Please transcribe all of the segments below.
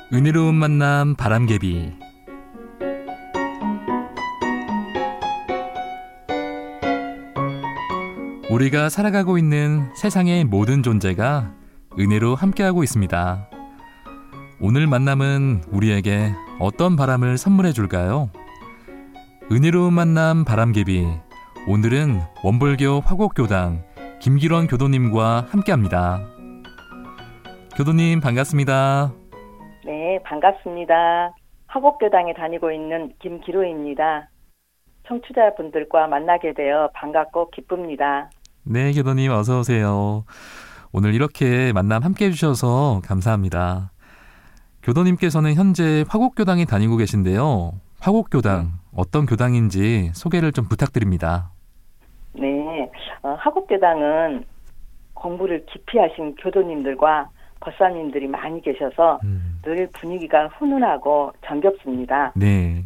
은혜로운 만남 바람개비. 우리가 살아가고 있는 세상의 모든 존재가 은혜로 함께하고 있습니다. 오늘 만남은 우리에게 어떤 바람을 선물해 줄까요? 은혜로운 만남 바람개비. 오늘은 원불교 화곡교당 김기론 교도님과 함께합니다. 교도님 반갑습니다. 네, 반갑습니다. 화곡교당에 다니고 있는 김기로입니다. 청취자분들과 만나게 되어 반갑고 기쁩니다. 네, 교도님 어서 오세요. 오늘 이렇게 만남 함께 해주셔서 감사합니다. 교도님께서는 현재 화곡교당에 다니고 계신데요. 화곡교당 어떤 교당인지 소개를 좀 부탁드립니다. 네, 화곡교당은 공부를 깊이 하신 교도님들과 법사님들이 많이 계셔서 늘 분위기가 훈훈하고 정겹습니다. 네.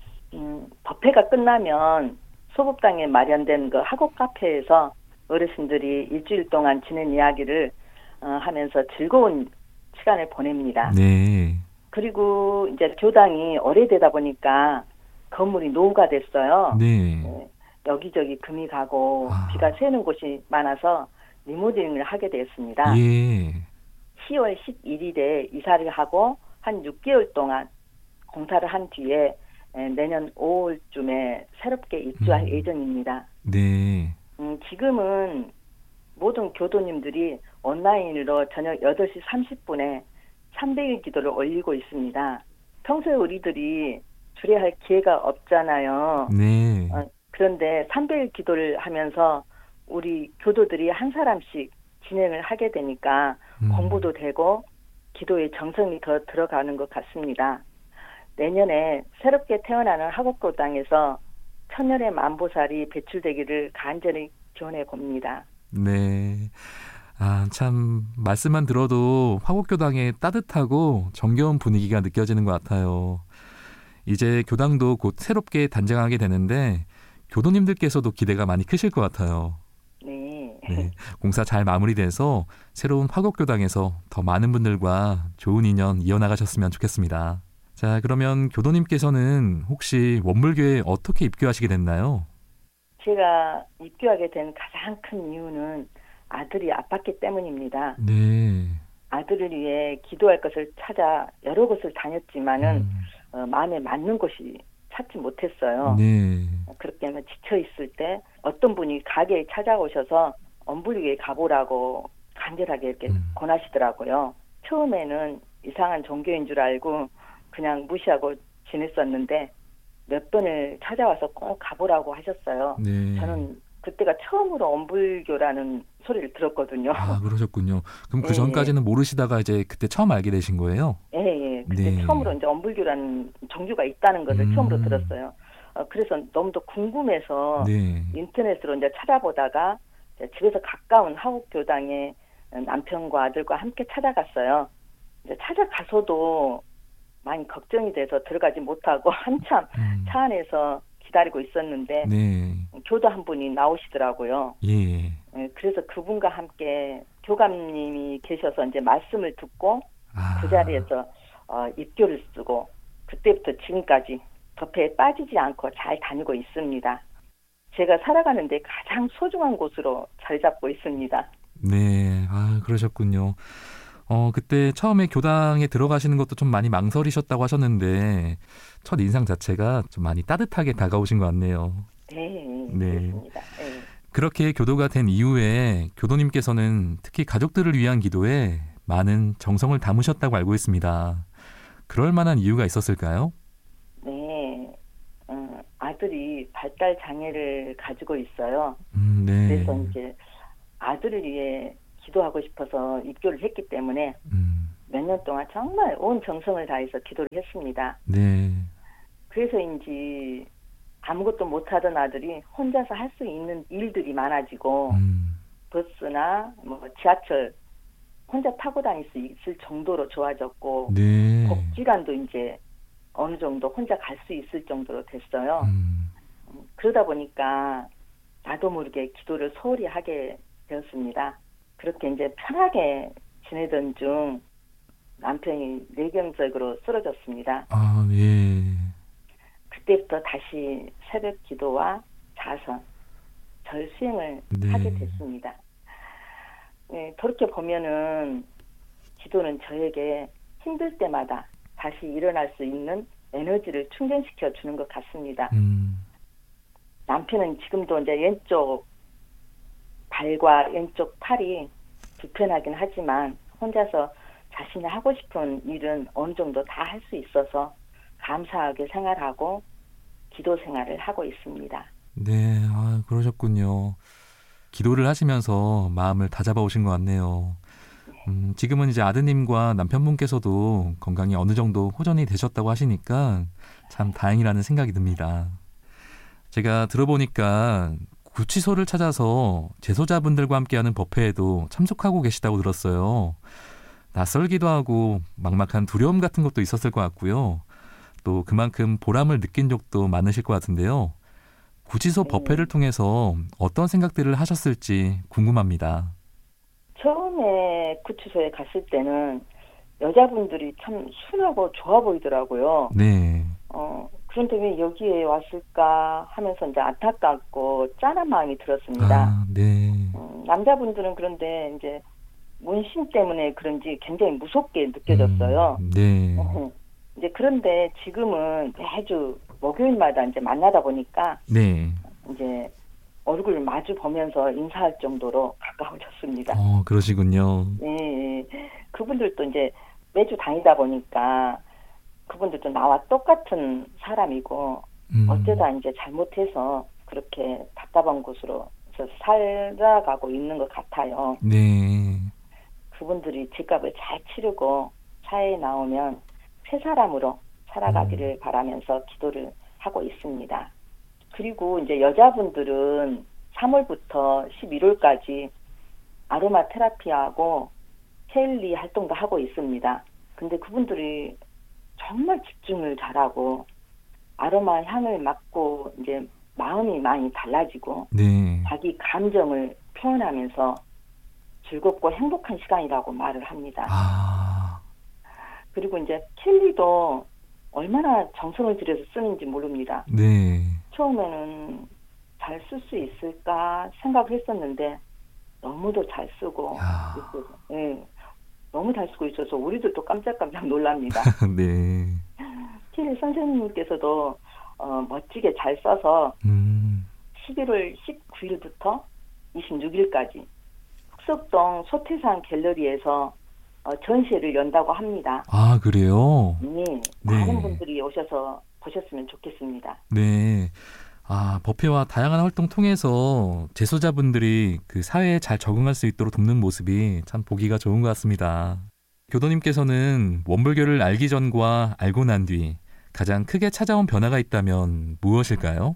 법회가 끝나면 소법당에 마련된 그 화곡 카페에서 어르신들이 일주일 동안 지낸 이야기를 하면서 즐거운 시간을 보냅니다. 네. 그리고 이제 교당이 오래되다 보니까 건물이 노후가 됐어요. 네. 여기저기 금이 가고 비가 새는 곳이 많아서 리모델링을 하게 되었습니다. 예. 10월 11일에 이사를 하고 한 6개월 동안 공사를 한 뒤에 내년 5월쯤에 새롭게 입주할 예정입니다. 네. 지금은 모든 교도님들이 온라인으로 저녁 8시 30분에 300일 기도를 올리고 있습니다. 평소에 우리들이 주례할 기회가 없잖아요. 네. 그런데 300일 기도를 하면서 우리 교도들이 한 사람씩 진행을 하게 되니까 공부도 되고 기도의 정성이 더 들어가는 것 같습니다. 내년에 새롭게 태어나는 화곡교당에서 천년의 만보살이 배출되기를 간절히 기원해 봅니다. 네. 참 말씀만 들어도 화곡교당의 따뜻하고 정겨운 분위기가 느껴지는 것 같아요. 이제 교당도 곧 새롭게 단장하게 되는데 교도님들께서도 기대가 많이 크실 것 같아요. 네, 공사 잘 마무리돼서 새로운 화곡교당에서 더 많은 분들과 좋은 인연 이어나가셨으면 좋겠습니다. 자, 그러면 교도님께서는 혹시 원불교에 어떻게 입교하시게 됐나요? 제가 입교하게 된 가장 큰 이유는 아들이 아팠기 때문입니다. 네. 아들을 위해 기도할 것을 찾아 여러 곳을 다녔지만은 마음에 맞는 곳이 찾지 못했어요. 네. 그렇게 하면 지쳐 있을 때 어떤 분이 가게에 찾아오셔서 원불교에 가보라고 간절하게 이렇게 권하시더라고요. 처음에는 이상한 종교인 줄 알고 그냥 무시하고 지냈었는데 몇 번을 찾아와서 꼭 가보라고 하셨어요. 네. 저는 그때가 처음으로 원불교라는 소리를 들었거든요. 그러셨군요. 그럼 그 전까지는 모르시다가 이제 그때 처음 알게 되신 거예요? 예. 그때 네. 처음으로 이제 원불교라는 종교가 있다는 것을 처음으로 들었어요. 그래서 너무도 궁금해서 네. 인터넷으로 이제 찾아보다가 집에서 가까운 화곡교당에 남편과 아들과 함께 찾아갔어요. 이제 찾아가서도 많이 걱정이 돼서 들어가지 못하고 한참 차 안에서 기다리고 있었는데 네. 교도 한 분이 나오시더라고요. 예. 그래서 그분과 함께 교감님이 계셔서 이제 말씀을 듣고 그 자리에서 입교를 쓰고 그때부터 지금까지 법회에 빠지지 않고 잘 다니고 있습니다. 제가 살아가는데 가장 소중한 곳으로 자리 잡고 있습니다. 네. 그러셨군요. 그때 처음에 교당에 들어가시는 것도 좀 많이 망설이셨다고 하셨는데 첫 인상 자체가 좀 많이 따뜻하게 다가오신 것 같네요. 네. 그렇습니다. 네. 그렇게 교도가 된 이후에 교도님께서는 특히 가족들을 위한 기도에 많은 정성을 담으셨다고 알고 있습니다. 그럴 만한 이유가 있었을까요? 네. 아들이 발달 장애를 가지고 있어요. 네. 그래서 이제 아들을 위해 기도하고 싶어서 입교를 했기 때문에 몇 년 동안 정말 온 정성을 다해서 기도를 했습니다. 네. 그래서인지 아무것도 못하던 아들이 혼자서 할 수 있는 일들이 많아지고 버스나 지하철 혼자 타고 다닐 수 있을 정도로 좋아졌고 네. 복지관도 이제 어느 정도 혼자 갈 수 있을 정도로 됐어요. 그러다 보니까 나도 모르게 기도를 소홀히 하게 되었습니다. 그렇게 이제 편하게 지내던 중 남편이 뇌경색으로 쓰러졌습니다. 아, 예. 그때부터 다시 새벽 기도와 자선, 절 수행을 네. 하게 됐습니다. 네, 그렇게 보면은 기도는 저에게 힘들 때마다 다시 일어날 수 있는 에너지를 충전시켜 주는 것 같습니다. 남편은 지금도 이제 왼쪽 발과 왼쪽 팔이 불편하긴 하지만 혼자서 자신이 하고 싶은 일은 어느 정도 다 할 수 있어서 감사하게 생활하고 기도 생활을 하고 있습니다. 네, 아, 그러셨군요. 기도를 하시면서 마음을 다잡아 오신 것 같네요. 지금은 이제 아드님과 남편분께서도 건강이 어느 정도 호전이 되셨다고 하시니까 참 다행이라는 생각이 듭니다. 제가 들어보니까 구치소를 찾아서 재소자분들과 함께하는 법회에도 참석하고 계시다고 들었어요. 낯설기도 하고 막막한 두려움 같은 것도 있었을 것 같고요. 또 그만큼 보람을 느낀 적도 많으실 것 같은데요. 구치소 법회를 통해서 어떤 생각들을 하셨을지 궁금합니다. 처음에 구치소에 갔을 때는 여자분들이 참 순하고 좋아 보이더라고요. 네. 그런데 왜 여기에 왔을까 하면서 이제 안타깝고 짠한 마음이 들었습니다. 아, 네. 남자분들은 그런데 이제 문신 때문에 그런지 굉장히 무섭게 느껴졌어요. 네. 이제 그런데 지금은 매주 목요일마다 이제 만나다 보니까 네. 이제 얼굴 마주 보면서 인사할 정도로 가까워졌습니다. 그러시군요. 네, 그분들도 이제 매주 다니다 보니까 그분들도 나와 똑같은 사람이고 어쩌다 이제 잘못해서 그렇게 답답한 곳으로 살아가고 있는 것 같아요. 네. 그분들이 집값을 잘 치르고 사회에 나오면 새 사람으로 살아가기를 바라면서 기도를 하고 있습니다. 그리고 이제 여자분들은 3월부터 11월까지 아로마 테라피하고 켈리 활동도 하고 있습니다. 근데 그분들이 정말 집중을 잘하고 아로마 향을 맡고 이제 마음이 많이 달라지고 네. 자기 감정을 표현하면서 즐겁고 행복한 시간이라고 말을 합니다. 그리고 이제 켈리도 얼마나 정성을 들여서 쓰는지 모릅니다. 네. 처음에는 잘 쓸 수 있을까 생각을 했었는데 너무도 잘 쓰고 네, 너무 잘 쓰고 있어서 우리도 또 깜짝깜짝 놀랍니다. 네. 켈리 선생님께서도 멋지게 잘 써서 11월 19일부터 26일까지 흑석동 소태산 갤러리에서 전시회를 연다고 합니다. 아, 그래요? 네, 많은 분들이 오셔서 보셨으면 좋겠습니다. 네. 법회와 다양한 활동 통해서 재소자분들이 그 사회에 잘 적응할 수 있도록 돕는 모습이 참 보기가 좋은 것 같습니다. 교도님께서는 원불교를 알기 전과 알고 난 뒤 가장 크게 찾아온 변화가 있다면 무엇일까요?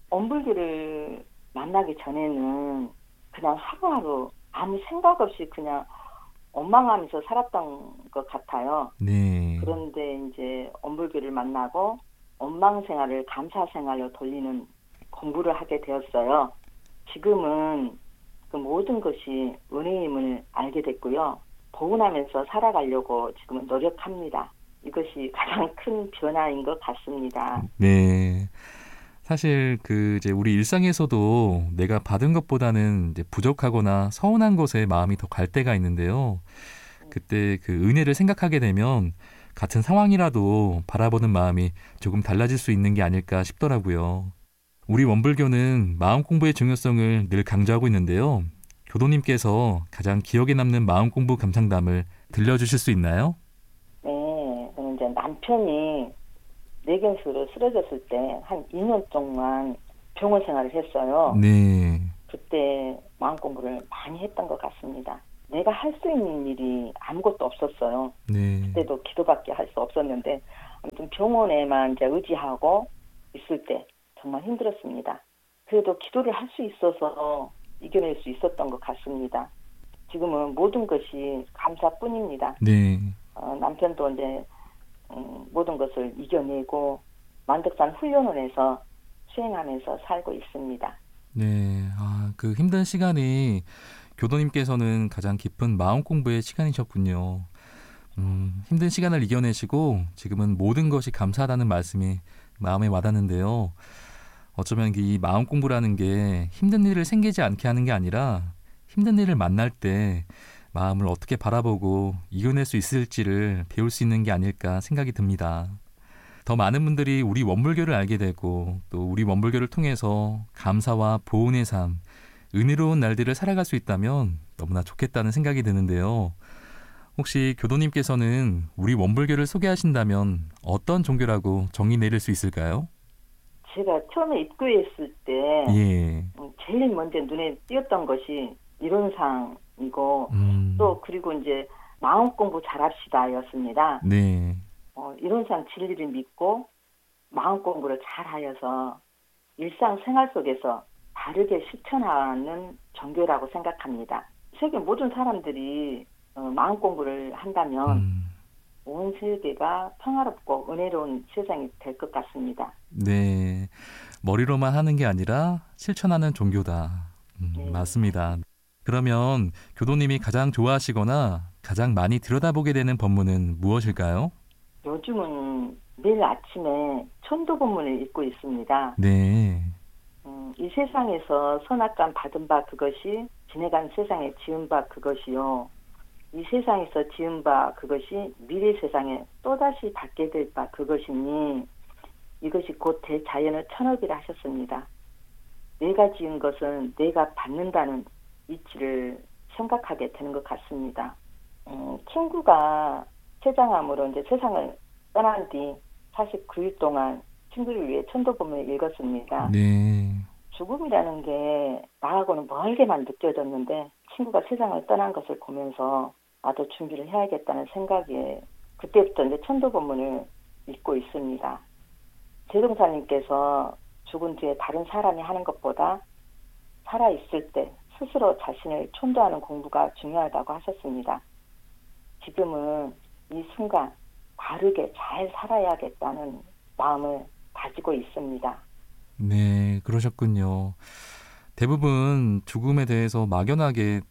원불교를 만나기 전에는 그냥 하루하루 아무 생각 없이 그냥 원망하면서 살았던 것 같아요. 네. 그런데 이제 원불교를 만나고 원망 생활을 감사 생활로 돌리는 공부를 하게 되었어요. 지금은 그 모든 것이 은혜임을 알게 됐고요. 보은하면서 살아가려고 지금은 노력합니다. 이것이 가장 큰 변화인 것 같습니다. 네. 사실 이제 우리 일상에서도 내가 받은 것보다는 이제 부족하거나 서운한 것에 마음이 더 갈 때가 있는데요. 그때 그 은혜를 생각하게 되면 같은 상황이라도 바라보는 마음이 조금 달라질 수 있는 게 아닐까 싶더라고요. 우리 원불교는 마음 공부의 중요성을 늘 강조하고 있는데요. 교도님께서 가장 기억에 남는 마음 공부 감상담을 들려주실 수 있나요? 네, 저는 이제 남편이 뇌경색으로 쓰러졌을 때 한 2년 동안 병원 생활을 했어요. 네. 그때 마음 공부를 많이 했던 것 같습니다. 내가 할 수 있는 일이 아무것도 없었어요. 네. 그때도 기도밖에 할 수 없었는데 아무튼 병원에만 이제 의지하고 있을 때 정말 힘들었습니다. 그래도 기도를 할 수 있어서 이겨낼 수 있었던 것 같습니다. 지금은 모든 것이 감사뿐입니다. 네. 남편도 이제 모든 것을 이겨내고 만덕산 훈련원에서 수행하면서 살고 있습니다. 네. 그 힘든 시간이 교도님께서는 가장 깊은 마음 공부의 시간이셨군요. 힘든 시간을 이겨내시고 지금은 모든 것이 감사하다는 말씀이 마음에 와닿는데요. 어쩌면 이 마음 공부라는 게 힘든 일을 생기지 않게 하는 게 아니라 힘든 일을 만날 때 마음을 어떻게 바라보고 이겨낼 수 있을지를 배울 수 있는 게 아닐까 생각이 듭니다. 더 많은 분들이 우리 원불교를 알게 되고 또 우리 원불교를 통해서 감사와 보은의 삶, 은혜로운 날들을 살아갈 수 있다면 너무나 좋겠다는 생각이 드는데요. 혹시 교도님께서는 우리 원불교를 소개하신다면 어떤 종교라고 정의 내릴 수 있을까요? 제가 처음에 입구했을 때 예. 제일 먼저 눈에 띄었던 것이 이론상이고 또 그리고 이제 마음 공부 잘합시다였습니다. 네. 이론상 진리를 믿고 마음 공부를 잘하여서 일상생활 속에서 바르게 실천하는 종교라고 생각합니다. 세계 모든 사람들이 마음 공부를 한다면 온 세계가 평화롭고 은혜로운 세상이 될 것 같습니다. 네, 머리로만 하는 게 아니라 실천하는 종교다. 네. 맞습니다. 그러면 교도님이 가장 좋아하시거나 가장 많이 들여다보게 되는 법문은 무엇일까요? 요즘은 매일 아침에 천도 법문을 읽고 있습니다. 네. 이 세상에서 선악감 받은 바 그것이 지내간 세상에 지은 바 그것이요. 이 세상에서 지은 바 그것이 미래 세상에 또다시 받게 될 바 그것이니 이것이 곧 대자연의 천업이라 하셨습니다. 내가 지은 것은 내가 받는다는 이치를 생각하게 되는 것 같습니다. 친구가 췌장암으로 이제 세상을 떠난 뒤 49일 동안 친구를 위해 천도법문을 읽었습니다. 네. 죽음이라는 게 나하고는 멀게만 느껴졌는데 친구가 세상을 떠난 것을 보면서 나도 준비를 해야겠다는 생각에 그때부터 이제 천도법문을 읽고 있습니다. 제동사님께서 죽은 뒤에 다른 사람이 하는 것보다 살아있을 때 스스로 자신을 촌도하는 공부가 중요하다고 하셨습니다. 지금은 이 순간 바르게 잘 살아야겠다는 마음을 가지고 있습니다. 네, 그러셨군요. 대부분 죽음에 대해서 막연하게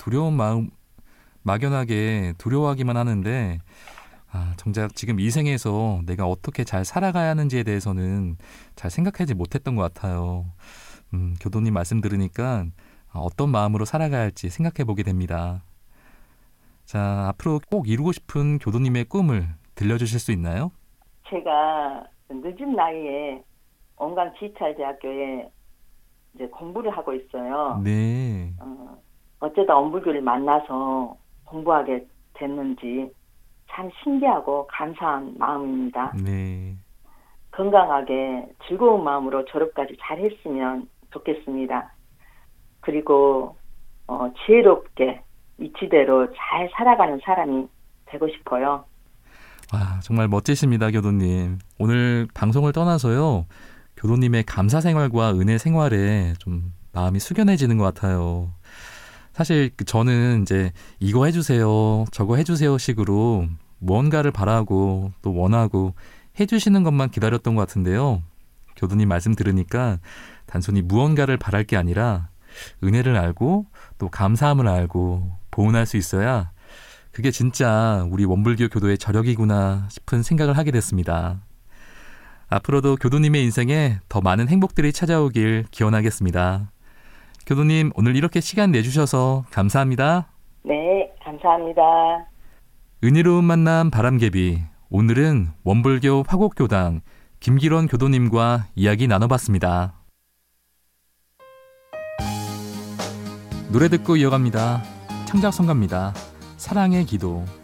두려워하기만 하는데 정작 지금 이 생에서 내가 어떻게 잘 살아가야 하는지에 대해서는 잘 생각하지 못했던 것 같아요. 교도님 말씀 들으니까 어떤 마음으로 살아가야 할지 생각해 보게 됩니다. 자, 앞으로 꼭 이루고 싶은 교도님의 꿈을 들려주실 수 있나요? 제가 늦은 나이에 원광지휘차대학교에 이제 공부를 하고 있어요. 네. 어쩌다 원불교를 만나서 공부하게 됐는지 참 신기하고 감사한 마음입니다. 네. 건강하게 즐거운 마음으로 졸업까지 잘 했으면 좋겠습니다. 그리고 지혜롭게 이치대로 잘 살아가는 사람이 되고 싶어요. 와, 정말 멋지십니다, 교도님. 오늘 방송을 떠나서요, 교도님의 감사 생활과 은혜 생활에 좀 마음이 숙연해지는 것 같아요. 사실 저는 이제 이거 해주세요, 저거 해주세요 식으로 무언가를 바라고 또 원하고 해주시는 것만 기다렸던 것 같은데요. 교도님 말씀 들으니까 단순히 무언가를 바랄 게 아니라 은혜를 알고 또 감사함을 알고 보은할 수 있어야 그게 진짜 우리 원불교 교도의 저력이구나 싶은 생각을 하게 됐습니다. 앞으로도 교도님의 인생에 더 많은 행복들이 찾아오길 기원하겠습니다. 교도님, 오늘 이렇게 시간 내주셔서 감사합니다. 네, 감사합니다. 은혜로운 만남 바람개비. 오늘은 원불교 화곡교당 김기론 교도님과 이야기 나눠봤습니다. 노래 듣고 이어갑니다. 창작성가입니다. 사랑의 기도.